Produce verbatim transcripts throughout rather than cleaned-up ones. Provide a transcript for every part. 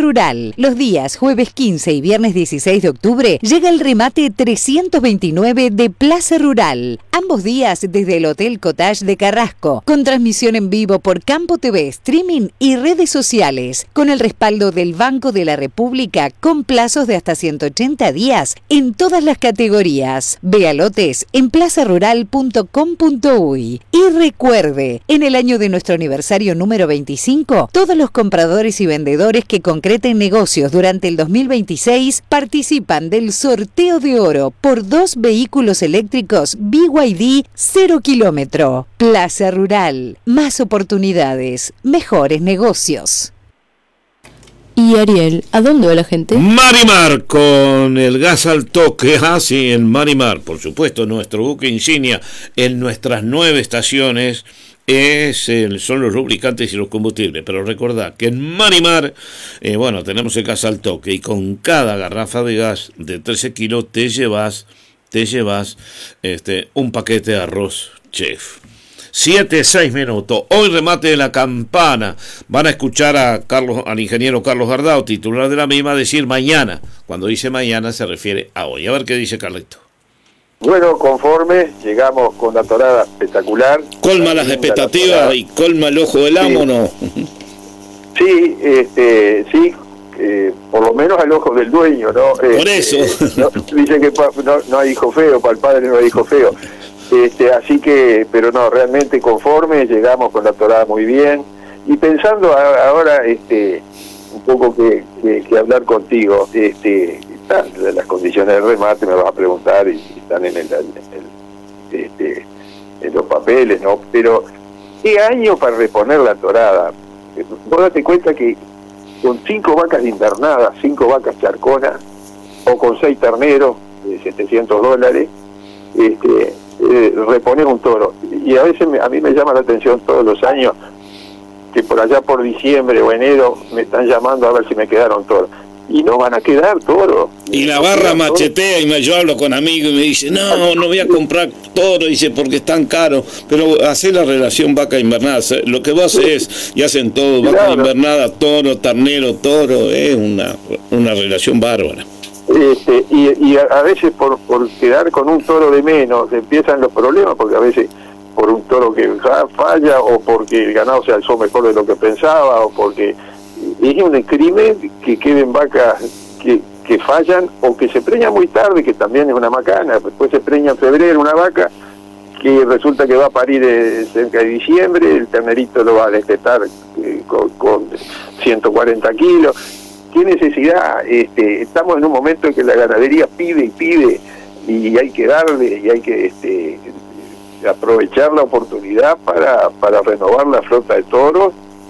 Rural. Los días jueves quince y viernes dieciséis de octubre llega el remate trescientos veintinueve de Plaza Rural. Ambos días desde el Hotel Cottage de Carrasco, con transmisión en vivo por Campo T V, streaming y redes sociales, con el respaldo del Banco de la República, con plazos de hasta ciento ochenta días en todas las categorías. Vea lotes en plaza rural punto com punto uy. Y recuerde, en el año de nuestro aniversario número veinticinco, todos los compradores y vendedores que concreten negocios durante el dos mil veintiséis participan del sorteo de oro por dos vehículos eléctricos B Y D cero kilómetro. Plaza Rural, más oportunidades, mejores negocios. Y Ariel, ¿a dónde va la gente? Marimar, con el gas al toque. Ah, sí, en Marimar, por supuesto, nuestro buque insignia en nuestras nueve estaciones es el, son los lubricantes y los combustibles. Pero recordad que en Marimar, eh, bueno, tenemos el gas al toque, y con cada garrafa de gas de trece kilos te llevas, te llevas este, un paquete de arroz chef. Siete, seis minutos. Hoy remate de la campana. Van a escuchar a Carlos, al ingeniero Carlos Gardao, titular de la misma, decir mañana. Cuando dice mañana se refiere a hoy. A ver qué dice Carlito. Bueno, conforme, llegamos con la torada espectacular. Colma las expectativas y colma el ojo del amo, sí. ¿No? Sí, este, sí, eh, por lo menos al ojo del dueño, ¿no? Por este, eso. No, dicen que pa, no, no hay hijo feo, para el padre no hay hijo feo. Este, así que, pero no, realmente conforme, llegamos con la torada muy bien, y pensando a, ahora, este, un poco que, que, que hablar contigo, este, están las condiciones del remate, me vas a preguntar, y, y están en el, en, el, este, en los papeles, ¿no? Pero, ¿qué año para reponer la torada? Vos date cuenta que con cinco vacas invernadas, cinco vacas charconas, o con seis terneros de setecientos dólares, este, Eh, reponer un toro, y a veces me, a mí me llama la atención todos los años que por allá por diciembre o enero me están llamando a ver si me quedaron toros, y no van a quedar toros. Y la barra machetea, y me, yo hablo con amigos y me dice, no, no voy a comprar toro, dice, porque es tan caro. Pero hacer la relación vaca invernada, lo que vos haces, y hacen todo, vaca claro. invernada, toro, ternero, toro, es una, una relación bárbara. Este, y, y a, a veces por, por quedar con un toro de menos empiezan los problemas, porque a veces por un toro que falla, o porque el ganado se alzó mejor de lo que pensaba, o porque es un crimen que queden vacas que, que fallan, o que se preñan muy tarde, que también es una macana. Después se preña en febrero una vaca que resulta que va a parir eh, cerca de diciembre, el ternerito lo va a destetar eh, con, con ciento cuarenta kilos. ¿Qué necesidad? Este, estamos en un momento en que la ganadería pide y pide, y hay que darle, y hay que este, aprovechar la oportunidad para, para renovar la flota de toros,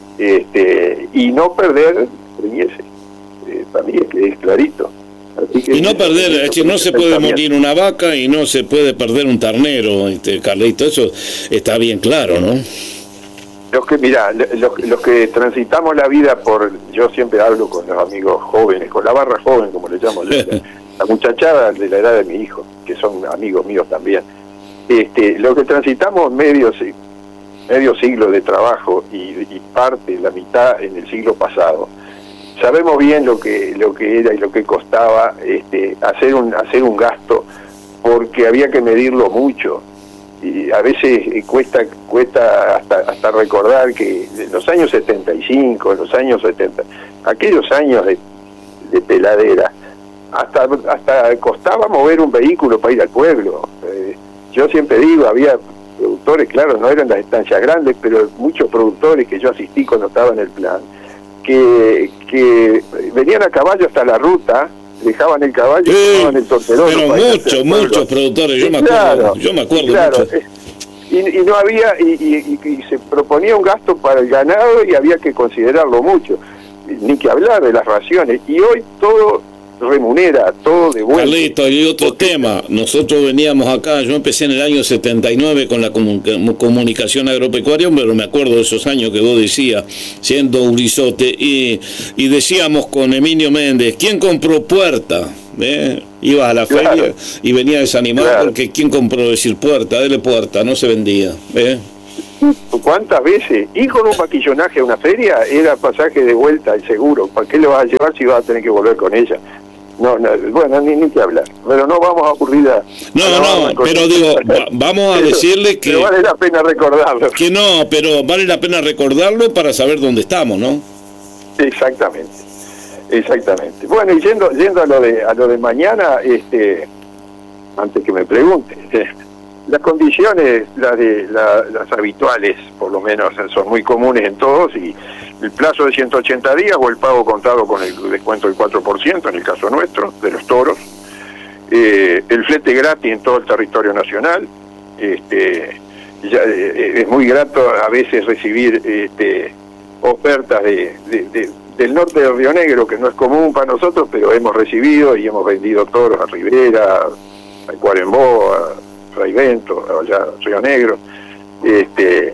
este, y no perder preñese. Eh, para mí es, es clarito. Así que y no perder, es que no se puede morir una vaca y no se puede perder un ternero, este, Carlito, eso está bien claro, ¿no? Los que, mirá, los, los que transitamos la vida por, yo siempre hablo con los amigos jóvenes, con la barra joven, como le llamo, la, la muchachada de la edad de mi hijo, que son amigos míos también. Este, los que transitamos medio, medio siglo de trabajo y, y parte, la mitad en el siglo pasado, sabemos bien lo que, lo que era y lo que costaba este, hacer un, hacer un gasto, porque había que medirlo mucho. Y a veces cuesta cuesta hasta hasta recordar que en los años setenta y cinco, en los años setenta, aquellos años de, de peladera, hasta hasta costaba mover un vehículo para ir al pueblo. Eh, yo siempre digo, había productores, claro, no eran las estancias grandes, pero muchos productores que yo asistí cuando estaba en el plan, que, que venían a caballo hasta la ruta, dejaban el caballo sí, y tomaban el torterón. Pero muchos, muchos productores, yo, sí, me acuerdo, claro, yo me acuerdo claro, mucho. Y, y no había, y, y, y, y se proponía un gasto para el ganado y había que considerarlo mucho, ni que hablar de las raciones, y hoy todo remunera, todo de vuelta. Carlito, y otro Porque... tema, nosotros veníamos acá, yo empecé en el año setenta y nueve con la comun- comunicación agropecuaria, pero me acuerdo de esos años que vos decías, siendo Urizote, y, y decíamos con Emilio Méndez, ¿quién compró Puerta? ¿Eh? Ibas a la claro. feria y venía desanimado claro. porque ¿quién compró decir Puerta? Dele Puerta, no se vendía. ¿eh? ¿Cuántas veces? Ir con un maquillonaje a una feria era pasaje de vuelta al seguro. ¿Para qué le vas a llevar si vas a tener que volver con ella? No, no, bueno, ni, ni que hablar. Pero no vamos a ocurrir a... No, a no, no, pero digo, va, vamos a decirle que... Pero vale la pena recordarlo. Que no, pero vale la pena recordarlo para saber dónde estamos, ¿no? Exactamente, exactamente. Bueno, y yendo, yendo a lo de a lo de mañana, este, antes que me pregunte, las condiciones, las de la, las habituales, por lo menos, son muy comunes en todos, y el plazo de ciento ochenta días o el pago contado con el descuento del cuatro por ciento, en el caso nuestro, de los toros, eh, el flete gratis en todo el territorio nacional, este, ya, eh, es muy grato a veces recibir este, ofertas de, de, de, del norte de Río Negro, que no es común para nosotros, pero hemos recibido y hemos vendido toros a Rivera, a Cuarembó, a Raivento, allá a Río Negro, este...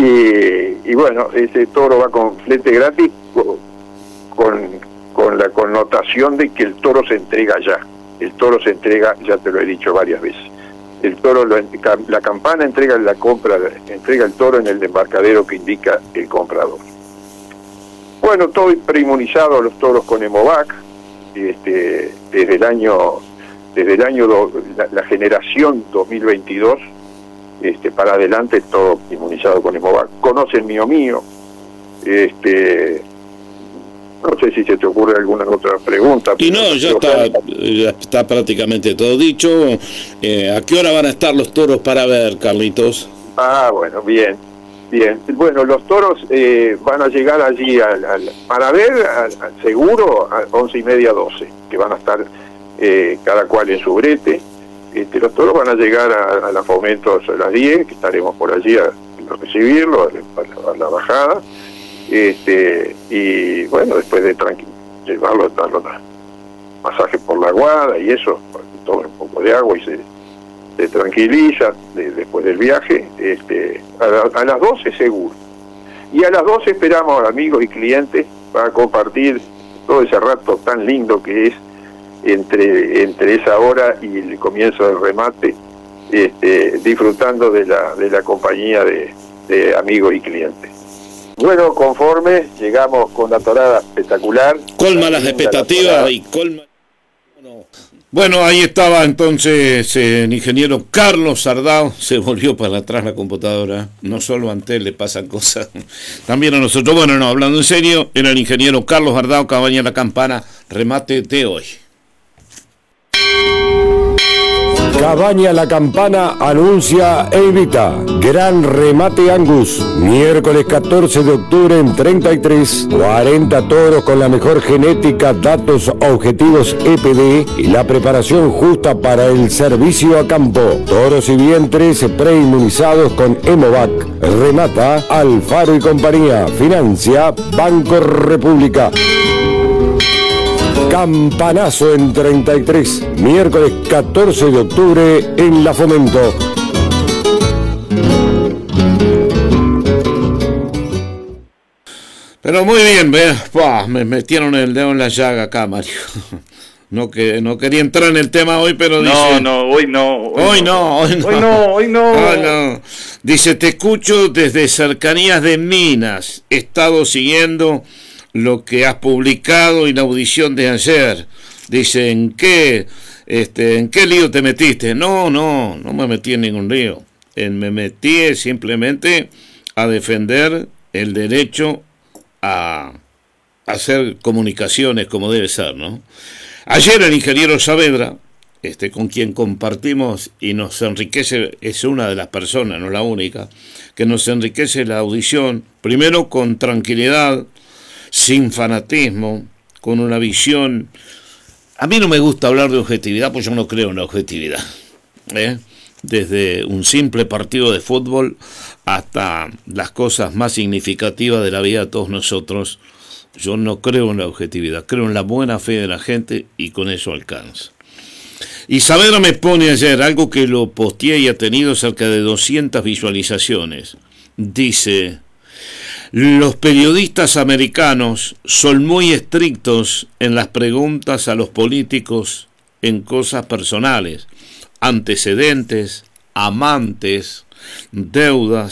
Y, y bueno, ese toro va con flete gratis con, con la connotación de que el toro se entrega ya. El toro se entrega, ya te lo he dicho varias veces. El toro, lo, la campana entrega la compra, entrega el toro en el embarcadero que indica el comprador. Bueno, todo preinmunizado los toros con Hemovac, este, desde el año, desde el año do, la, la generación dos mil veintidós. Este, para adelante todo inmunizado con Hemovac. Conocen Mío Mío. Este, no sé si se te ocurre alguna otra pregunta. Y no, ya está, ya está prácticamente todo dicho. Eh, ¿A qué hora van a estar los toros para ver, Carlitos? Ah, bueno, bien, bien. Bueno, los toros eh, van a llegar allí al, al, para ver, al, al seguro, a once y media, doce, que van a estar eh, cada cual en su brete. Este, los toros van a llegar a, a la Fomentos a las diez, que estaremos por allí a, a recibirlo, a la, a la bajada, este, y bueno, después de tranqui llevarlo, darlo a masaje por la guada y eso, tome un poco de agua y se, se tranquiliza de, después del viaje, este, a, la, a las doce seguro. Y a las doce esperamos amigos y clientes para compartir todo ese rato tan lindo que es entre entre esa hora y el comienzo del remate, este, disfrutando de la de la compañía de, de amigos y clientes. Bueno, conforme llegamos con la torada espectacular. Colma las expectativas y colma... Bueno, ahí estaba entonces eh, el ingeniero Carlos Sardao. Se volvió para atrás la computadora. No solo a Antel le pasan cosas, también a nosotros. Bueno, no, hablando en serio, era el ingeniero Carlos Sardao, Cabaña La Campana, remate de hoy. Cabaña La Campana anuncia e invita Gran Remate Angus, miércoles catorce de octubre en treinta y tres, cuarenta toros con la mejor genética, datos objetivos E P D y la preparación justa para el servicio a campo. Toros y vientres preinmunizados con Hemovac. Remata Alfaro y compañía. Financia Banco República. Campanazo en treinta y tres, miércoles catorce de octubre en La Fomento. Pero muy bien, ¿ves? Pua, me metieron el dedo en la llaga acá, Mario. No, que, no quería entrar en el tema hoy, pero no, dice... No, hoy no. Hoy, hoy no, hoy no. Hoy no, hoy no. Hoy no. Dice, te escucho desde cercanías de Minas. He estado siguiendo lo que has publicado y la audición de ayer. Dice, ¿en qué, este, ¿en qué lío te metiste? No, no, no me metí en ningún lío. En, me metí simplemente a defender el derecho a hacer comunicaciones como debe ser, ¿no? Ayer el ingeniero Saavedra, este, con quien compartimos y nos enriquece, es una de las personas, no la única, que nos enriquece la audición, primero con tranquilidad, sin fanatismo, con una visión. A mí no me gusta hablar de objetividad, pues yo no creo en la objetividad, ¿eh? Desde un simple partido de fútbol hasta las cosas más significativas de la vida de todos nosotros. Yo no creo en la objetividad, creo en la buena fe de la gente y con eso alcanza. Y Saavedra me pone ayer algo que lo posteé y ha tenido cerca de doscientas visualizaciones. Dice: los periodistas americanos son muy estrictos en las preguntas a los políticos en cosas personales, antecedentes, amantes, deudas,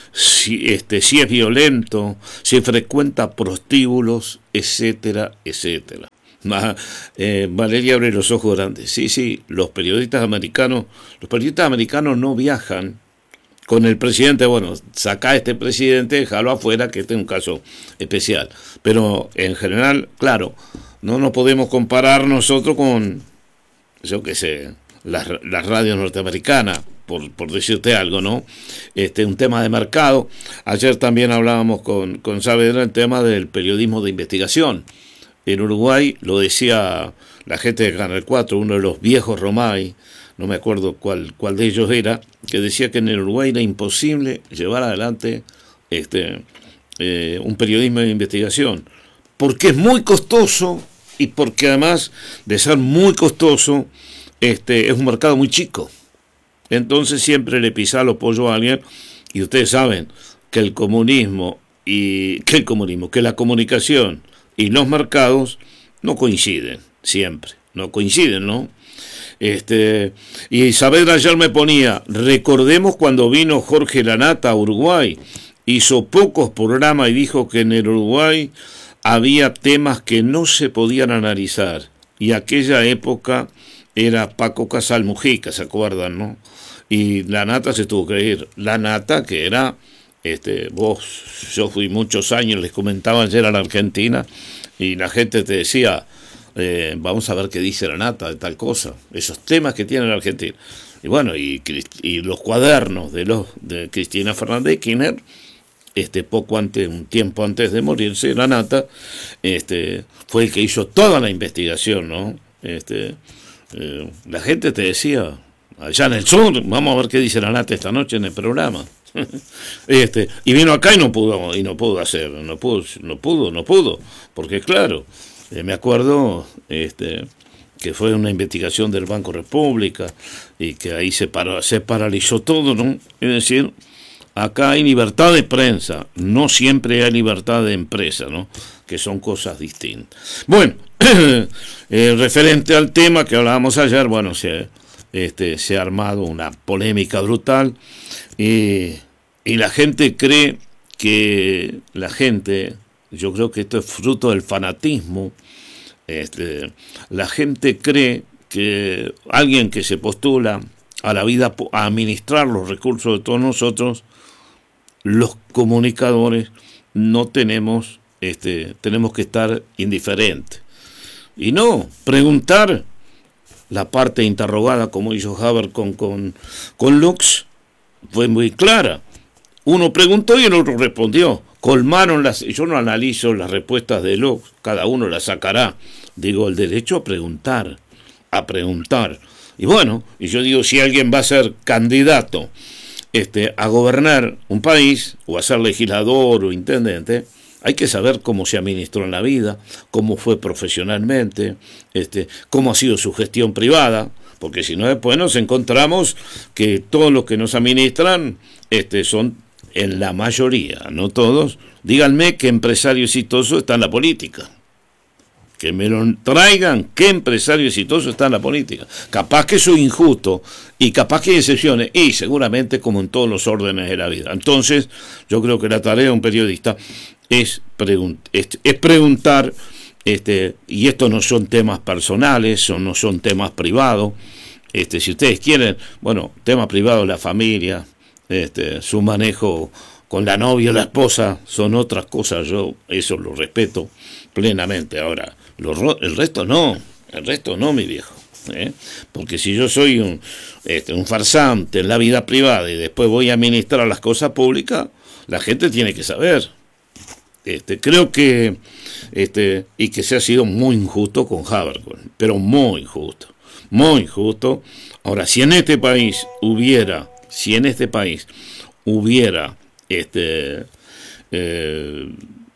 si, este, si es violento, si frecuenta prostíbulos, etcétera, etcétera. Ah, eh, Valeria abre los ojos grandes. Sí, sí, los periodistas americanos, los periodistas americanos no viajan con el presidente. Bueno, saca a este presidente, déjalo afuera, que este es un caso especial. Pero en general, claro, no nos podemos comparar nosotros con, yo qué sé, las, las radios norteamericanas, por, por decirte algo, ¿no? Este, un tema de mercado. Ayer también hablábamos con, con Saavedra el tema del periodismo de investigación. En Uruguay, lo decía la gente de Canal cuatro, uno de los viejos Romay, no me acuerdo cuál, cuál de ellos era, que decía que en el Uruguay era imposible llevar adelante este, eh, un periodismo de investigación, porque es muy costoso y porque además de ser muy costoso, este, es un mercado muy chico. Entonces siempre le pisa los pollos a alguien, y ustedes saben que el comunismo y que el comunismo, que la comunicación y los mercados no coinciden siempre, no coinciden, ¿no? Este, y Saavedra ayer me ponía, recordemos cuando vino Jorge Lanata a Uruguay, hizo pocos programas y dijo que en el Uruguay había temas que no se podían analizar, y aquella época era Paco Casal Mujica, ¿se acuerdan, no? Y Lanata se tuvo que ir, Lanata que era, este, vos, yo fui muchos años, les comentaba ayer a la Argentina, y la gente te decía, eh, vamos a ver qué dice Lanata de tal cosa, esos temas que tiene la Argentina. Y bueno, y, y los cuadernos de los de Cristina Fernández de Kirchner, este, poco antes, un tiempo antes de morirse, Lanata, este, fue el que hizo toda la investigación, ¿no? Este, eh, la gente te decía, allá en el sur, vamos a ver qué dice Lanata esta noche en el programa. este y vino acá y no pudo y no pudo hacer no pudo no pudo no pudo porque claro, eh, me acuerdo este que fue una investigación del Banco República y que ahí se paró, se paralizó todo, ¿no? Es decir, acá hay libertad de prensa, no siempre hay libertad de empresa, ¿no? Que son cosas distintas. Bueno, eh, referente al tema que hablábamos ayer, bueno, se Este, se ha armado una polémica brutal y, y la gente cree que la gente, yo creo que esto es fruto del fanatismo, este, la gente cree que alguien que se postula a la vida a administrar los recursos de todos nosotros, los comunicadores, no tenemos, este, tenemos que estar indiferentes. Y no, preguntar. La parte interrogada, como hizo Haber con, con, con Lux, fue muy clara. Uno preguntó y el otro respondió. Colmaron las... Yo no analizo las respuestas de Lux, cada uno las sacará. Digo, el derecho a preguntar, a preguntar. Y bueno, y yo digo, si alguien va a ser candidato este, a gobernar un país, o a ser legislador o intendente, hay que saber cómo se administró en la vida, cómo fue profesionalmente, este, cómo ha sido su gestión privada, porque si no después nos encontramos que todos los que nos administran este, son, en la mayoría, no todos, díganme qué empresario exitoso está en la política. Que me lo traigan, qué empresario exitoso está en la política. Capaz que soy injusto y capaz que hay excepciones, y seguramente como en todos los órdenes de la vida. Entonces, yo creo que la tarea de un periodista es, pregun- es, es preguntar, este, y estos no son temas personales, o no son temas privados. Este, si ustedes quieren, bueno, temas privados, la familia, este, su manejo con la novia o la esposa, son otras cosas, yo eso lo respeto plenamente. Ahora, lo, el resto no, el resto no, mi viejo, ¿eh? Porque si yo soy un, este, un farsante en la vida privada y después voy a administrar las cosas públicas, la gente tiene que saber. Este, creo que, este, y que se ha sido muy injusto con Habercorn, pero muy injusto, muy injusto. Ahora, si en este país hubiera, si en este país hubiera, este, eh,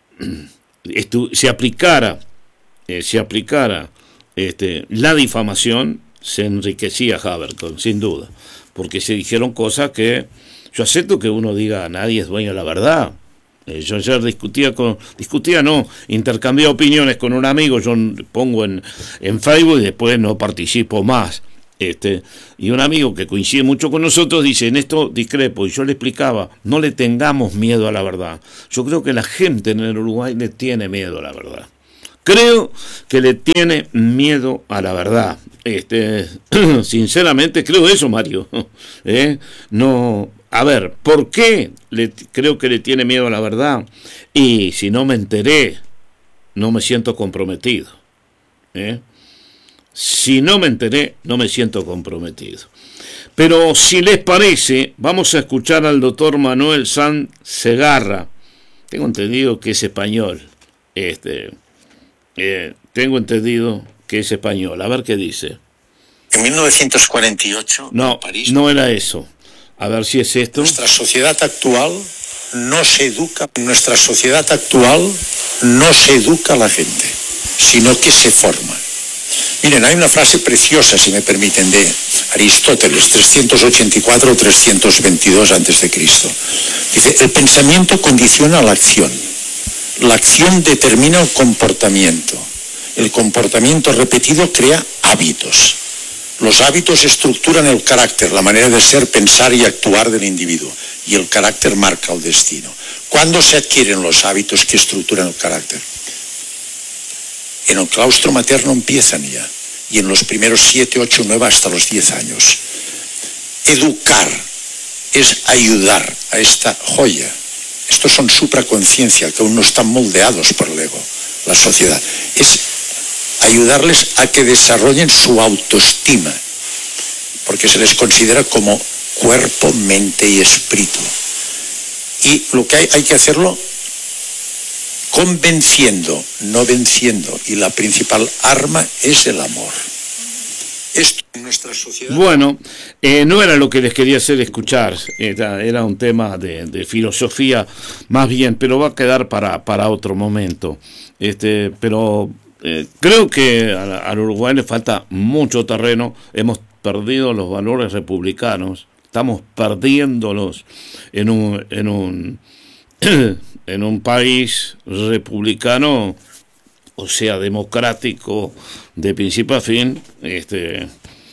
estu, se aplicara, eh, se aplicara, este, la difamación, se enriquecía Habercorn, sin duda, porque se dijeron cosas que, yo acepto que uno diga, nadie es dueño de la verdad. Eh, yo ayer discutía con, discutía no, intercambié opiniones con un amigo, yo pongo en, en Facebook y después no participo más. Este, y un amigo que coincide mucho con nosotros dice, en esto discrepo, y yo le explicaba, no le tengamos miedo a la verdad. Yo creo que la gente en el Uruguay le tiene miedo a la verdad. Creo que le tiene miedo a la verdad. Este, sinceramente creo eso, Mario. ¿Eh? No, a ver, ¿por qué le, creo que le tiene miedo a la verdad? Y si no me enteré, no me siento comprometido. ¿Eh? Si no me enteré, no me siento comprometido. Pero si les parece, vamos a escuchar al doctor Manuel Sanz Segarra. Tengo entendido que es español. Este, eh, tengo entendido que es español. A ver qué dice. En mil novecientos cuarenta y ocho, no, en París, no era eso. A ver si es esto. Nuestra sociedad actual no se educa. En nuestra sociedad actual no se educa a la gente, sino que se forma. Miren, hay una frase preciosa, si me permiten, de Aristóteles, trescientos ochenta y cuatro a trescientos veintidós antes de Cristo. Dice, el pensamiento condiciona la acción. La acción determina el comportamiento. El comportamiento repetido crea hábitos. Los hábitos estructuran el carácter, la manera de ser, pensar y actuar del individuo. Y el carácter marca el destino. ¿Cuándo se adquieren los hábitos que estructuran el carácter? En el claustro materno empiezan ya, y en los primeros siete, ocho, nueve hasta los diez años. Educar es ayudar a esta joya. Estos son supraconciencia, que aún no están moldeados por el ego, la sociedad. Es ayudarles a que desarrollen su autoestima, porque se les considera como cuerpo, mente y espíritu. Y lo que hay, hay que hacerlo convenciendo, no venciendo, y la principal arma es el amor. Esto en nuestra sociedad. Bueno, eh, no era lo que les quería hacer escuchar, era, era un tema de, de filosofía más bien, pero va a quedar para, para otro momento. Este, pero eh, creo que a, al Uruguay le falta mucho terreno, hemos perdido los valores republicanos, estamos perdiéndolos en un... En un en un país republicano, o sea, democrático, de principio a fin, este,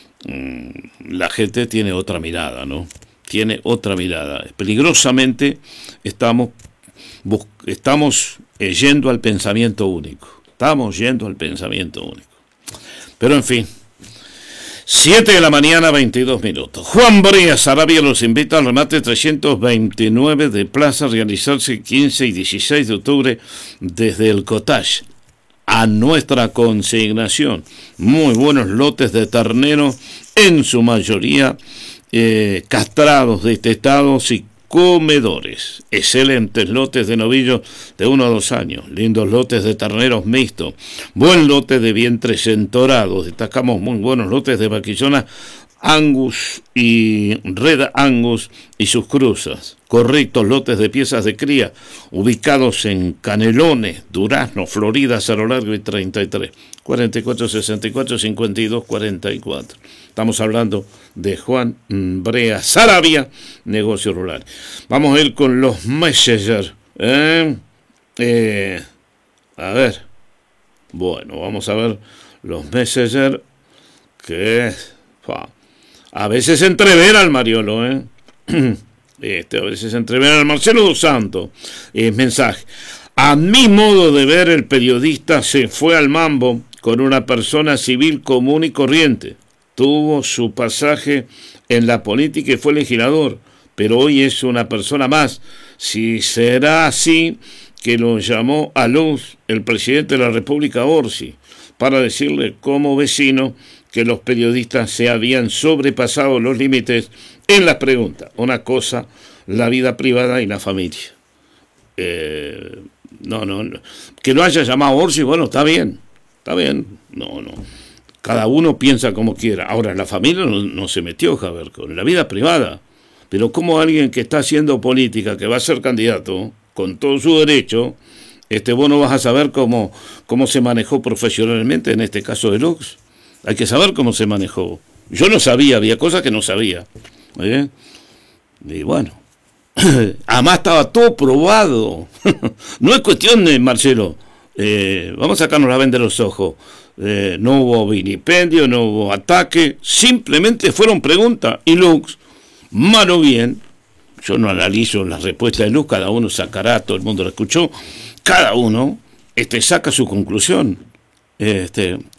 la gente tiene otra mirada, ¿no? Tiene otra mirada. Peligrosamente estamos, estamos yendo al pensamiento único. Estamos yendo al pensamiento único. Pero en fin. siete de la mañana, veintidós minutos. Juan Brea Sarabia los invita al remate trescientos veintinueve de Plaza a realizarse quince y dieciséis de octubre desde el Cottage a nuestra consignación. Muy buenos lotes de ternero, en su mayoría eh, castrados, destetados y comedores. Excelentes lotes de novillos de uno a dos años. Lindos lotes de terneros mixtos. Buen lote de vientres entorados. Destacamos muy buenos lotes de vaquillonas Angus y Red Angus y sus cruzas. Correctos lotes de piezas de cría ubicados en Canelones, Durazno, Florida, Cerro Largo y treinta y tres. cuarenta y cuatro sesenta y cuatro cincuenta y dos cuarenta y cuatro. Estamos hablando de Juan Brea Sarabia, negocio rural. Vamos a ir con los Messenger. ¿eh? Eh, a ver. Bueno, vamos a ver los Messenger. Que fa, a veces se entrevera el Mariolo, ¿eh? Este, a veces se entrevera el Marcelo dos Santos. Eh, mensaje. A mi modo de ver, el periodista se fue al mambo con una persona civil común y corriente. Tuvo su pasaje en la política y fue legislador, pero hoy es una persona más. Si será así, que lo llamó a luz el presidente de la República, Orsi, para decirle como vecino que los periodistas se habían sobrepasado los límites en las preguntas. Una cosa, la vida privada y la familia. Eh, no, no, no. Que lo haya llamado Orsi, bueno, está bien, está bien. No, no. Cada uno piensa como quiera. Ahora, la familia no, no se metió, Javier, con la vida privada. Pero como alguien que está haciendo política, que va a ser candidato, con todo su derecho, este, vos no vas a saber cómo, cómo se manejó profesionalmente, en este caso de Lux. Hay que saber cómo se manejó. Yo no sabía, había cosas que no sabía. ¿eh? Y bueno, además estaba todo probado. No es cuestión de, Marcelo, eh, vamos a sacarnos la venda de los ojos. Eh, no hubo vilipendio, no hubo ataque, simplemente fueron preguntas. Y Lux, mal o bien, yo no analizo las respuestas de Lux, cada uno sacará, todo el mundo lo escuchó, cada uno este, saca su conclusión. Este,